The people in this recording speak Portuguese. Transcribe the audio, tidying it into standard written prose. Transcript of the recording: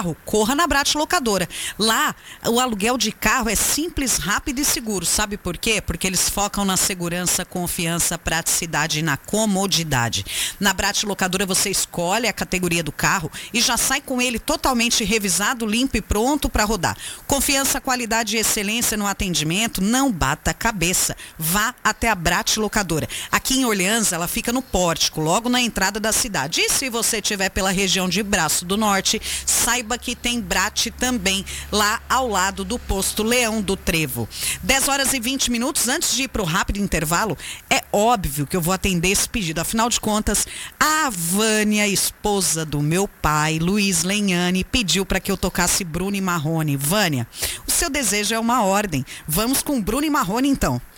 carro, corra na Brat Locadora. Lá, o aluguel de carro é simples, rápido e seguro. Sabe por quê? Porque eles focam na segurança, confiança, praticidade e na comodidade. Na Brat Locadora você escolhe a categoria do carro e já sai com ele totalmente revisado, limpo e pronto para rodar. Confiança, qualidade e excelência no atendimento, não bata a cabeça. Vá até a Brat Locadora. Aqui em Orleans, ela fica no Pórtico, logo na entrada da cidade. E se você estiver pela região de Braço do Norte, saiba que tem Brat também, lá ao lado do posto Leão do Trevo. 10h20, antes de ir para o rápido intervalo, é óbvio que eu vou atender esse pedido. Afinal de contas, a Vânia, esposa do meu pai, Luiz Lenhani, pediu para que eu tocasse Bruno e Marrone. Vânia, o seu desejo é uma ordem. Vamos com Bruno e Marrone então.